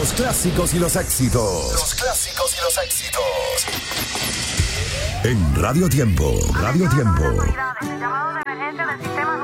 Los clásicos y los éxitos. Los clásicos y los éxitos. En Radio Tiempo. Radio Tiempo. Llamado de emergencia del sistema